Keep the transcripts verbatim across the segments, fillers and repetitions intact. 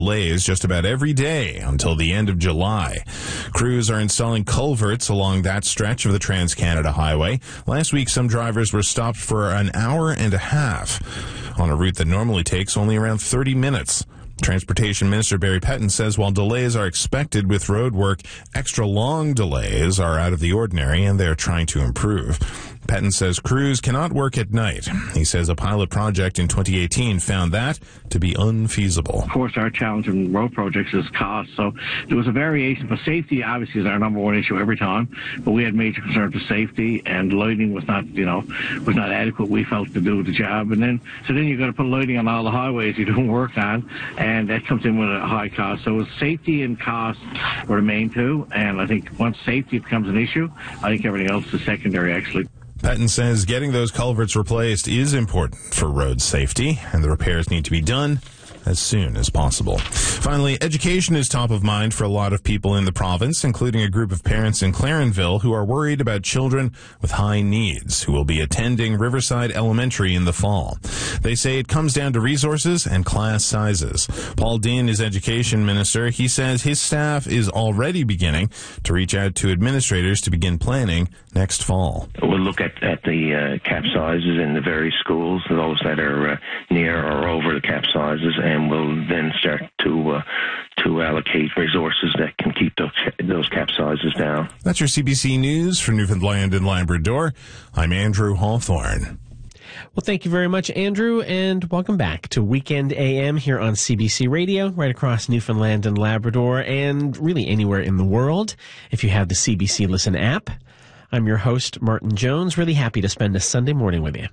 Delays just about every day until the end of July. Crews are installing culverts along that stretch of the Trans-Canada Highway. Last week, some drivers were stopped for an hour and a half on a route that normally takes only around thirty minutes. Transportation Minister Barry Petton says while delays are expected with road work, extra long delays are out of the ordinary and they are trying to improve. Petton says crews cannot work at night. He says a pilot project in twenty eighteen found that to be unfeasible. Of course, our challenge in road projects is cost, so there was a variation, but safety obviously is our number one issue every time, but we had major concerns with safety, and lighting was not, you know, was not adequate, we felt, to do the job. And then, so then you've got to put lighting on all the highways you're doing work on, and that comes in with a high cost. So safety and cost were the main two, and I think once safety becomes an issue, I think everything else is secondary, actually. Petton says getting those culverts replaced is important for road safety, and the repairs need to be done as soon as possible. Finally, education is top of mind for a lot of people in the province, including a group of parents in Clarenville who are worried about children with high needs who will be attending Riverside Elementary in the fall. They say it comes down to resources and class sizes. Paul Dean is education minister. He says his staff is already beginning to reach out to administrators to begin planning next fall. We'll look at, at the uh, cap sizes in the various schools, those that are uh, near or over the cap sizes, and we'll then start to uh, to allocate resources that can keep those, those cap sizes down. That's your C B C News for Newfoundland and Labrador. I'm Andrew Hawthorne. Well, thank you very much, Andrew, and welcome back to Weekend A M here on C B C Radio, right across Newfoundland and Labrador, and really anywhere in the world, if you have the C B C Listen app. I'm your host, Martin Jones, really happy to spend a Sunday morning with you.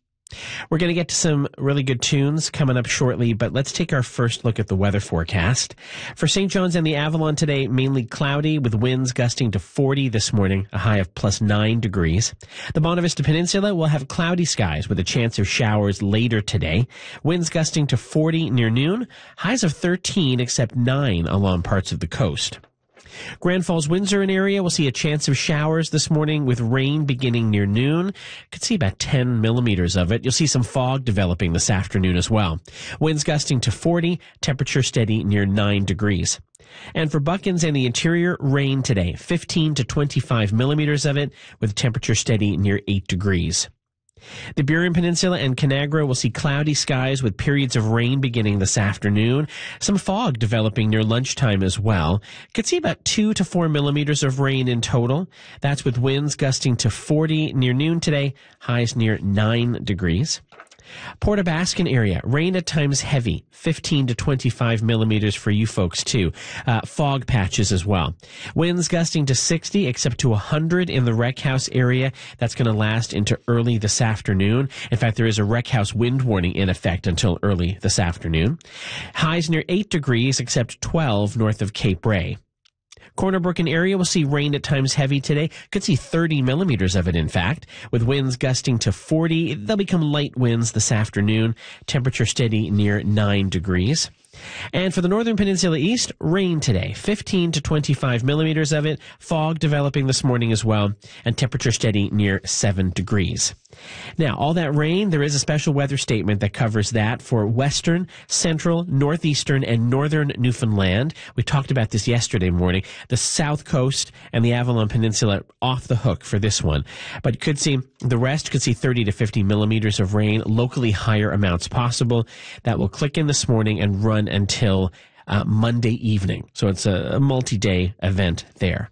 We're going to get to some really good tunes coming up shortly, but let's take our first look at the weather forecast. For Saint John's and the Avalon today, mainly cloudy with winds gusting to forty this morning, a high of plus nine degrees. The Bonavista Peninsula will have cloudy skies with a chance of showers later today. Winds gusting to forty near noon, highs of thirteen except nine along parts of the coast. Grand Falls, Windsor, an area will see a chance of showers this morning with rain beginning near noon. Could see about ten millimeters of it. You'll see some fog developing this afternoon as well. Winds gusting to forty, temperature steady near nine degrees. And for Buckins and the interior, rain today, fifteen to twenty-five millimeters of it, with temperature steady near eight degrees. The Burien Peninsula and Conagra will see cloudy skies with periods of rain beginning this afternoon. Some fog developing near lunchtime as well. Could see about two to four millimeters of rain in total. That's with winds gusting to forty near noon today, highs near nine degrees. Port aux Basques area, rain at times heavy, fifteen to twenty-five millimeters for you folks too. Uh, fog patches as well. Winds gusting to sixty, except to one hundred in the Wreck House area. That's going to last into early this afternoon. In fact, there is a Wreck House wind warning in effect until early this afternoon. Highs near eight degrees, except twelve north of Cape Ray. Corner Brook area will see rain at times heavy today. Could see thirty millimeters of it, in fact, with winds gusting to forty. They'll become light winds this afternoon. Temperature steady near nine degrees. And for the Northern Peninsula East, rain today, fifteen to twenty-five millimeters of it. Fog developing this morning as well, and temperature steady near seven degrees. Now, all that rain, there is a special weather statement that covers that for western, central, northeastern, and northern Newfoundland. We talked about this yesterday morning. The south coast and the Avalon Peninsula off the hook for this one. But could see, the rest could see thirty to fifty millimeters of rain, locally higher amounts possible. That will click in this morning and run until uh, Monday evening. So it's a, a multi-day event there.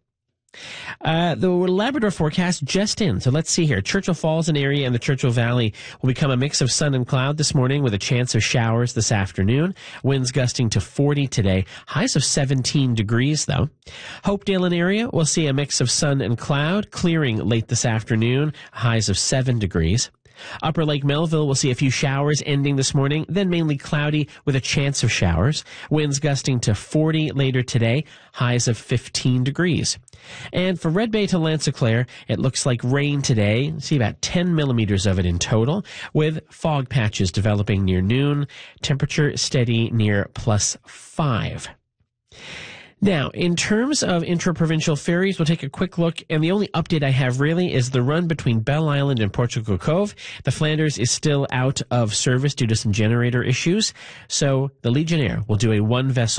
Uh, the Labrador forecast just in. So let's see here. Churchill Falls, an area in the Churchill Valley, will become a mix of sun and cloud this morning with a chance of showers this afternoon. Winds gusting to forty today. Highs of seventeen degrees, though. Hopedale, an area, will see a mix of sun and cloud, clearing late this afternoon. Highs of seven degrees. Upper Lake Melville will see a few showers ending this morning, then mainly cloudy with a chance of showers. Winds gusting to forty later today, highs of fifteen degrees. And for Red Bay to Lanziclaire, it looks like rain today. See about ten millimeters of it in total, with fog patches developing near noon. Temperature steady near plus five. Now, in terms of intra-provincial ferries, we'll take a quick look, and the only update I have really is the run between Bell Island and Portugal Cove. The Flanders is still out of service due to some generator issues, so the Legionnaire will do a one-vessel